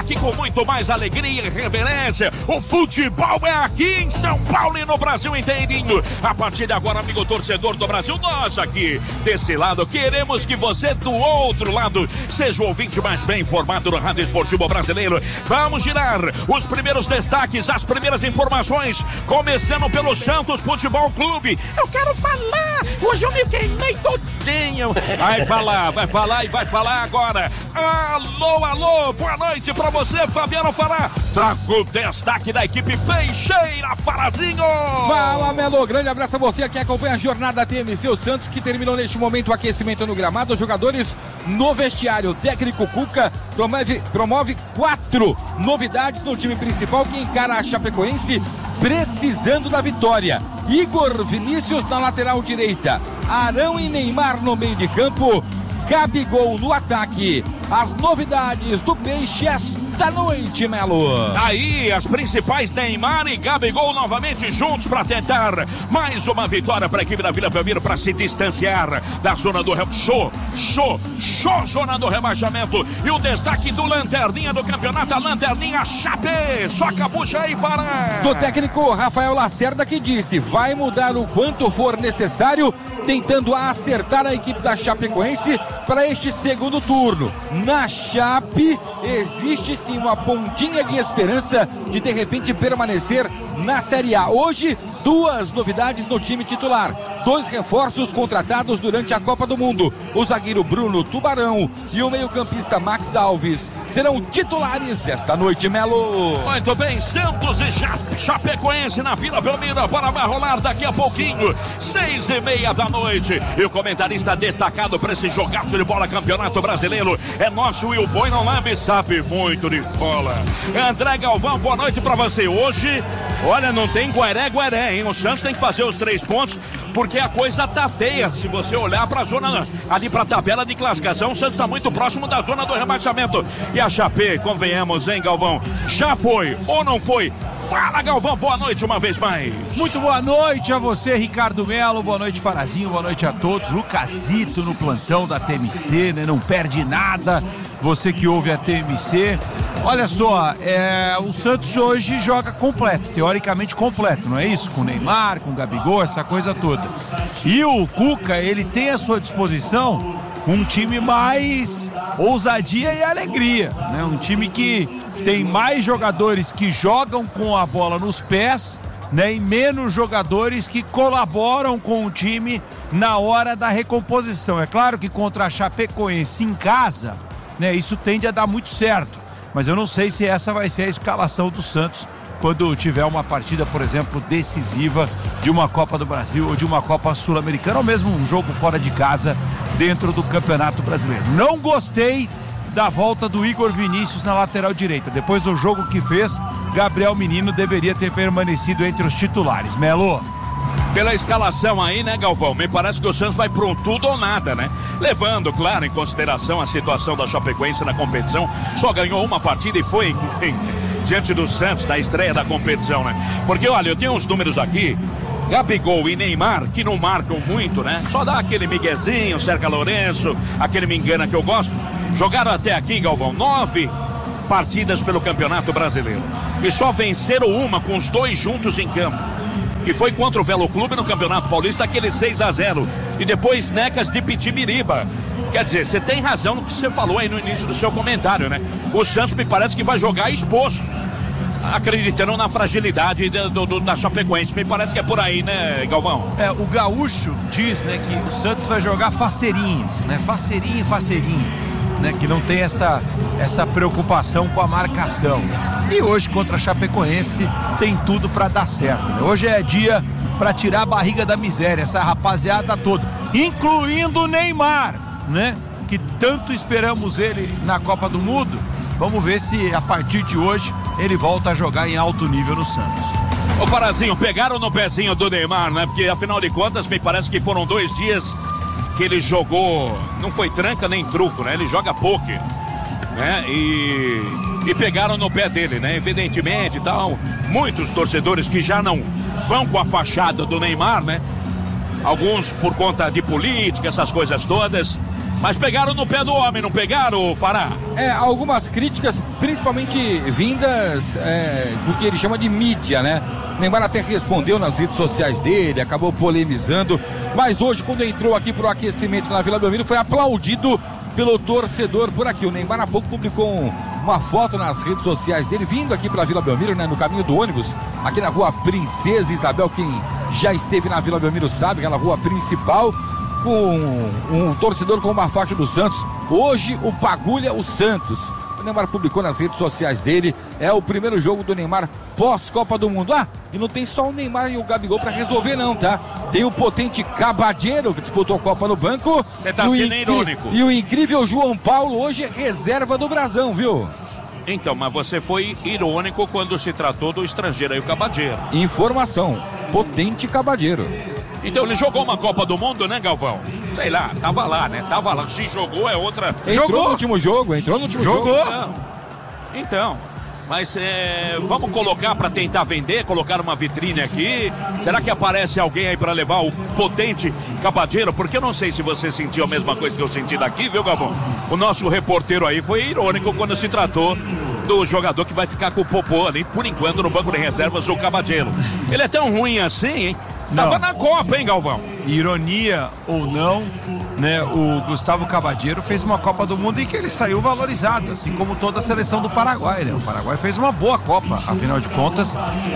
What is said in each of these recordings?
aqui com muito mais alegria e reverência. O futebol é aqui em São Paulo e no Brasil inteirinho. A partir de agora, amigo torcedor do Brasil, nós aqui desse lado queremos que você do outro lado seja o ouvinte mais bem informado do Rádio Esportivo Brasileiro. Vamos girar os primeiros destaques, as primeiras informações, começando pelo Santos Futebol Clube. Eu quero falar, hoje eu me queimei todinho. Vai falar agora. Alô, boa noite pra você, Fabiano Fará. Traga o destaque da equipe Peixeira, Farazinho. Fala, Melo, grande abraço a você que acompanha a jornada TMC. O Santos que terminou neste momento o aquecimento no gramado, os jogadores no vestiário. O técnico Cuca promove 4 novidades no time principal que encara a Chapecoense precisando da vitória. Igor Vinícius na lateral direita, Arão e Neymar no meio de campo, Gabigol no ataque. As novidades do Peixe esta noite, Melo. Aí as principais, Neymar e Gabigol novamente juntos para tentar mais uma vitória para a equipe da Vila Belmiro para se distanciar da zona do zona do rebaixamento. E o destaque do Lanterninha do campeonato, a Lanterninha Chape. Só cabucha aí para do técnico Rafael Lacerda, que disse vai mudar o quanto for necessário, tentando acertar a equipe da Chapecoense para este segundo turno. Na Chape existe sim uma pontinha de esperança de repente permanecer na Série A. Hoje, 2 novidades no time titular. 2 reforços contratados durante a Copa do Mundo. O zagueiro Bruno Tubarão e o meio-campista Max Alves serão titulares esta noite, Melo. Muito bem, Santos e Chapecoense na Vila Belmiro. Para vai rolar daqui a pouquinho, 6:30 da noite. E o comentarista destacado para esse jogaço de bola Campeonato Brasileiro é nosso Will Boy, não leve, sabe muito de bola. André Galvão, boa noite para você. Hoje, olha, não tem gueré, hein? O Santos tem que fazer os 3 pontos, porque a coisa tá feia. Se você olhar pra zona, ali pra tabela de classificação, o Santos tá muito próximo da zona do rebaixamento. E a Chape, convenhamos, hein, Galvão? Já foi ou não foi? Fala, Galvão, boa noite uma vez mais. Muito boa noite a você, Ricardo Melo, boa noite, Farazinho, boa noite a todos. Lucasito no plantão da TMC, né? Não perde nada, você que ouve a TMC. Olha só, o Santos hoje joga completo, teoricamente completo, não é isso? Com o Neymar, com o Gabigol, essa coisa toda. E o Cuca, ele tem à sua disposição um time mais ousadia e alegria, né? Um time que tem mais jogadores que jogam com a bola nos pés, né? E menos jogadores que colaboram com o time na hora da recomposição. É claro que contra a Chapecoense em casa, né? Isso tende a dar muito certo. Mas eu não sei se essa vai ser a escalação do Santos quando tiver uma partida, por exemplo, decisiva de uma Copa do Brasil ou de uma Copa Sul-Americana, ou mesmo um jogo fora de casa dentro do Campeonato Brasileiro. Não gostei da volta do Igor Vinícius na lateral direita. Depois do jogo que fez, Gabriel Menino deveria ter permanecido entre os titulares. Melo. Pela escalação aí, né, Galvão? Me parece que o Santos vai para um tudo ou nada, né? Levando, claro, em consideração a situação da Chapecoense na competição. Só ganhou uma partida e foi diante do Santos, na estreia da competição, né? Porque, olha, eu tenho uns números aqui. Gabigol e Neymar, que não marcam muito, né? Só dá aquele miguezinho, Sérgio Lourenço, aquele me engana que eu gosto. Jogaram até aqui, Galvão, 9 partidas pelo Campeonato Brasileiro. E só venceram uma com os 2 juntos em campo. Que foi contra o Velo Clube no Campeonato Paulista, aquele 6-0. E depois Necas de Pitibiriba. Quer dizer, você tem razão no que você falou aí no início do seu comentário, né? O Santos me parece que vai jogar exposto, acreditando na fragilidade da Chapecoense. Me parece que é por aí, né, Galvão? O Gaúcho diz, né, que o Santos vai jogar faceirinho, né? Faceirinho. Né, que não tem essa preocupação com a marcação. E hoje contra a Chapecoense tem tudo para dar certo, né? Hoje é dia para tirar a barriga da miséria, essa rapaziada toda, incluindo o Neymar, né? Que tanto esperamos ele na Copa do Mundo. Vamos ver se a partir de hoje ele volta a jogar em alto nível no Santos. Ô Farazinho, pegaram no pezinho do Neymar, né? Porque afinal de contas me parece que foram 2 dias que ele jogou, não foi tranca nem truco, né? Ele joga poker, né? E pegaram no pé dele, né? Evidentemente e tal, muitos torcedores que já não vão com a fachada do Neymar, né? Alguns por conta de política, essas coisas todas, Mas pegaram no pé do homem, não pegaram, Fará? Algumas críticas, principalmente vindas do que ele chama de mídia, né? Neymar até respondeu nas redes sociais dele, acabou polemizando, mas hoje, quando entrou aqui pro aquecimento na Vila Belmiro, foi aplaudido pelo torcedor por aqui. O Neymar há pouco publicou uma foto nas redes sociais dele, vindo aqui pra Vila Belmiro, né? No caminho do ônibus, aqui na rua Princesa Isabel. Quem já esteve na Vila Belmiro sabe, aquela rua principal, com um torcedor com uma faixa do Santos. Hoje o Bagulha o Santos. O Neymar publicou nas redes sociais dele. É o primeiro jogo do Neymar pós-Copa do Mundo. E não tem só o Neymar e o Gabigol pra resolver não, tá? Tem o potente Cabadeiro, que disputou a Copa no banco. Você tá sendo irônico. E o incrível João Paulo, hoje reserva do Brasão, viu? Então, mas você foi irônico quando se tratou do estrangeiro aí, o Cabadeiro. Informação, potente Cabadeiro. Então ele jogou uma Copa do Mundo, né, Galvão? Sei lá, tava lá, né? Tava lá. Se jogou é outra... Entrou no último jogo. Então, mas vamos colocar pra tentar vender, colocar uma vitrine aqui. Será que aparece alguém aí pra levar o potente Cabadeiro? Porque eu não sei se você sentiu a mesma coisa que eu senti daqui, viu, Galvão? O nosso reporteiro aí foi irônico quando se tratou do jogador que vai ficar com o Popô ali, por enquanto, no banco de reservas, o Cabadeiro. Ele é tão ruim assim, hein? Tava na Copa, hein, Galvão? Ironia ou não, né? O Gustavo Cabadeiro fez uma Copa do Mundo em que ele saiu valorizado, assim como toda a seleção do Paraguai, né? O Paraguai fez uma boa Copa, afinal de contas,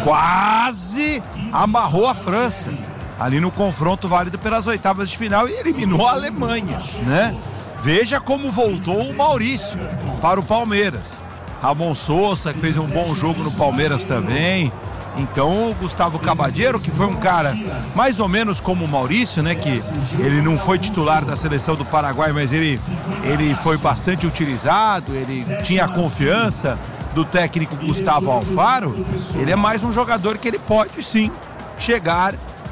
quase amarrou a França ali no confronto válido pelas oitavas de final e eliminou a Alemanha, né? Veja como voltou o Maurício para o Palmeiras. Ramon Sousa, que fez um bom jogo no Palmeiras também. Então o Gustavo Cabadeiro, que foi um cara mais ou menos como o Maurício, né? Que ele não foi titular da seleção do Paraguai, mas ele foi bastante utilizado, ele tinha a confiança do técnico Gustavo Alfaro. Ele é mais um jogador que ele pode sim chegar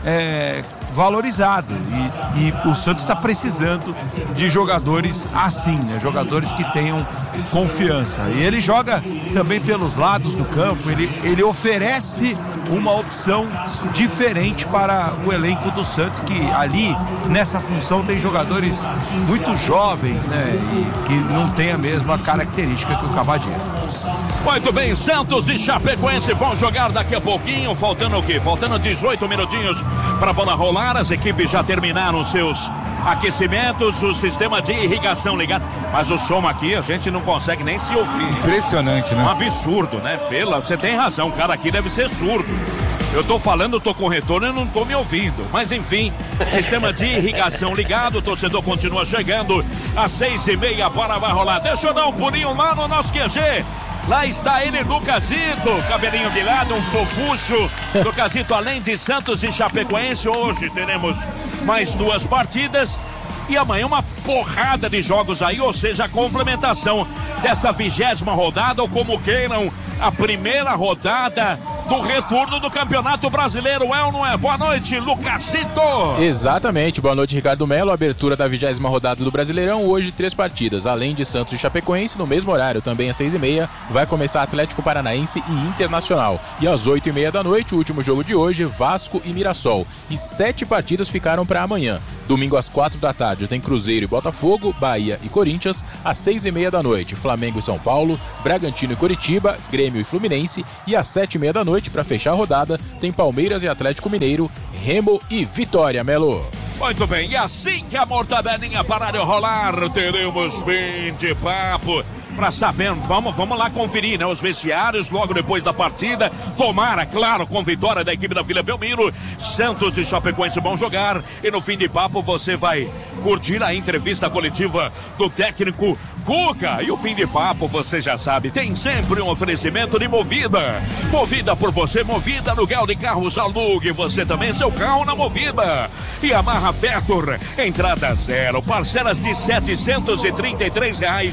valorizado e o Santos está precisando de jogadores assim, né? Jogadores que tenham confiança, e ele joga também pelos lados do campo, ele oferece uma opção diferente para o elenco do Santos, que ali nessa função tem jogadores muito jovens, né? E que não tem a mesma característica que o Cabadeiro. Muito bem, Santos e Chapecoense vão jogar daqui a pouquinho, faltando o quê? Faltando 18 minutinhos para a bola rolar. As equipes já terminaram seus aquecimentos, o sistema de irrigação ligado, mas o som aqui a gente não consegue nem se ouvir. Impressionante, né? Um absurdo, né? Você tem razão, o cara aqui deve ser surdo. Eu tô falando, tô com retorno e não tô me ouvindo. Mas enfim, sistema de irrigação ligado, o torcedor continua chegando. Às 6h30 a bola vai rolar. Deixa eu dar um pulinho lá no nosso QG. Lá está ele, Lucasito, cabelinho de lado, um fofucho. Lucasito, além de Santos e Chapecoense, hoje teremos mais 2 partidas. E amanhã uma porrada de jogos aí, ou seja, a complementação dessa 20ª rodada, ou como queiram, a primeira rodada do retorno do Campeonato Brasileiro, é ou não é? Boa noite, Lucasito! Exatamente, boa noite, Ricardo Melo. Abertura da 20ª rodada do Brasileirão, hoje 3 partidas, além de Santos e Chapecoense, no mesmo horário, também às 6h30, vai começar Atlético Paranaense e Internacional. E às 8h30 da noite, o último jogo de hoje, Vasco e Mirassol. E 7 partidas ficaram para amanhã. Domingo às 4 da tarde tem Cruzeiro e Botafogo, Bahia e Corinthians. Às 6h30 da noite, Flamengo e São Paulo, Bragantino e Coritiba, Grêmio e Fluminense. E às 7h30 da noite, para fechar a rodada, tem Palmeiras e Atlético Mineiro, Remo e Vitória, Melo. Muito bem, e assim que a mortadelinha parar de rolar, teremos fim de papo. Pra saber, vamos lá conferir, né? Os vestiários logo depois da partida. Tomara, claro, com vitória da equipe da Vila Belmiro. Santos e Chapecoense vão jogar. E no fim de papo você vai curtir a entrevista coletiva do técnico Cuca. E o fim de papo, você já sabe, tem sempre um oferecimento de Movida. Movida por você, Movida, aluguel de carros, alugue você também seu carro na Movida. E Amarra Vector, entrada zero, parcelas de R$ 733.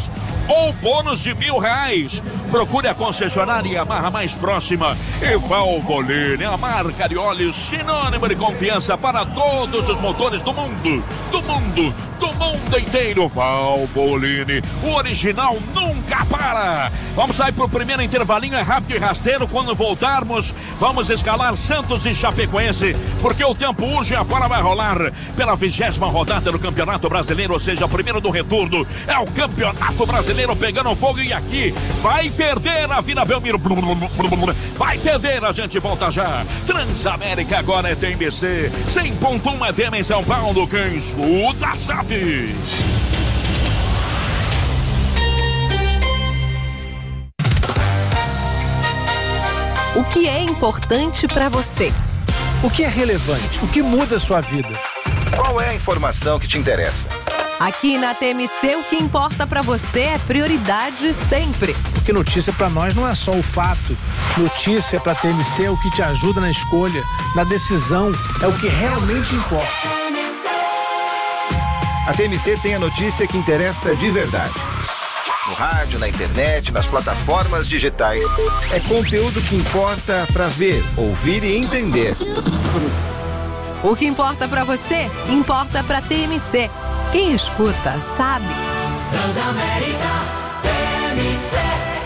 ou bônus de R$1.000. Procure a concessionária Yamaha mais próxima. E Valvoline, a marca de óleos sinônimo de confiança para todos os motores do mundo inteiro. Valvoline, o original nunca para. Vamos sair pro primeiro intervalinho, é rápido e rasteiro. Quando voltarmos, vamos escalar Santos e Chapecoense, porque o tempo urge, a bola vai rolar pela 20ª rodada do Campeonato Brasileiro, ou seja, o primeiro do retorno. É o Campeonato Brasileiro pegando fogo e aqui vai ferver a Vila Belmiro. Vai ferver, a gente volta já. Transamérica agora é TMC 100.1 FM em São Paulo. Quem escuta sabe. O que é importante para você? O que é relevante? O que muda a sua vida? Qual é a informação que te interessa? Aqui na TMC, o que importa para você é prioridade sempre. Porque notícia para nós não é só o fato. Notícia para TMC é o que te ajuda na escolha, na decisão, é o que realmente importa. A TMC tem a notícia que interessa de verdade. No rádio, na internet, nas plataformas digitais. É conteúdo que importa para ver, ouvir e entender. O que importa para você, importa para TMC. Quem escuta, sabe. Transamérica, TMC.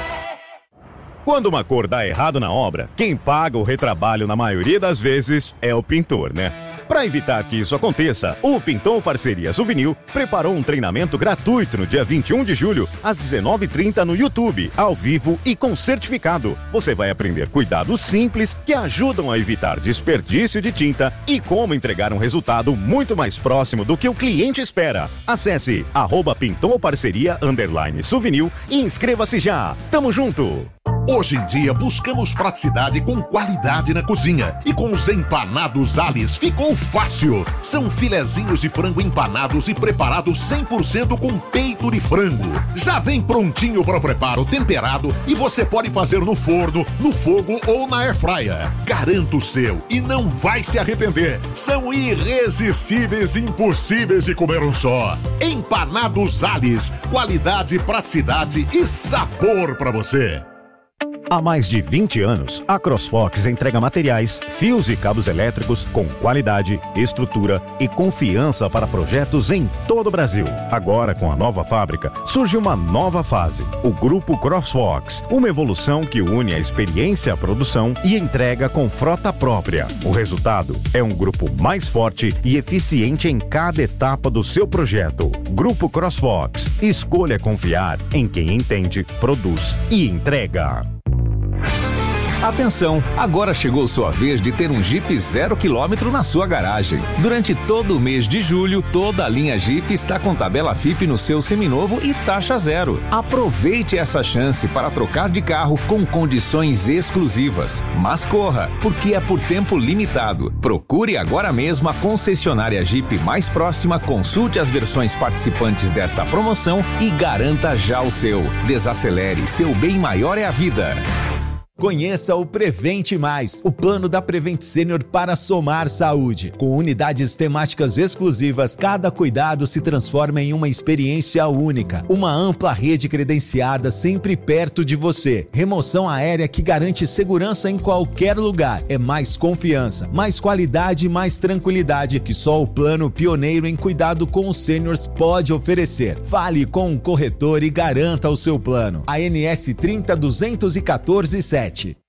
Quando uma cor dá errado na obra, quem paga o retrabalho na maioria das vezes é o pintor, né? Para evitar que isso aconteça, o Pintor Parceria Souvenir preparou um treinamento gratuito no dia 21 de julho, às 19h30 no YouTube, ao vivo e com certificado. Você vai aprender cuidados simples que ajudam a evitar desperdício de tinta e como entregar um resultado muito mais próximo do que o cliente espera. Acesse @pintorparceria_souvenir e inscreva-se já. Tamo junto! Hoje em dia, buscamos praticidade com qualidade na cozinha. E com os empanados Alice ficou fácil. São filezinhos de frango empanados e preparados 100% com peito de frango. Já vem prontinho para o preparo, temperado, e você pode fazer no forno, no fogo ou na airfryer. Garanta o seu e não vai se arrepender. São irresistíveis e impossíveis de comer um só. Empanados Alice. Qualidade, praticidade e sabor para você. Há mais de 20 anos, a CrossFox entrega materiais, fios e cabos elétricos com qualidade, estrutura e confiança para projetos em todo o Brasil. Agora, com a nova fábrica, surge uma nova fase, o Grupo CrossFox, uma evolução que une a experiência à produção e entrega com frota própria. O resultado é um grupo mais forte e eficiente em cada etapa do seu projeto. Grupo CrossFox, escolha confiar em quem entende, produz e entrega. Atenção, agora chegou sua vez de ter um Jeep 0 km na sua garagem. Durante todo o mês de julho, toda a linha Jeep está com tabela FIP no seu seminovo e taxa zero. Aproveite essa chance para trocar de carro com condições exclusivas. Mas corra, porque é por tempo limitado. Procure agora mesmo a concessionária Jeep mais próxima, consulte as versões participantes desta promoção e garanta já o seu. Desacelere, seu bem maior é a vida. Conheça o Prevente Mais, o plano da Prevent Senior para somar saúde. Com unidades temáticas exclusivas, cada cuidado se transforma em uma experiência única. Uma ampla rede credenciada sempre perto de você. Remoção aérea que garante segurança em qualquer lugar. É mais confiança, mais qualidade e mais tranquilidade que só o plano pioneiro em cuidado com os seniors pode oferecer. Fale com um corretor e garanta o seu plano. ANS 30 214 7.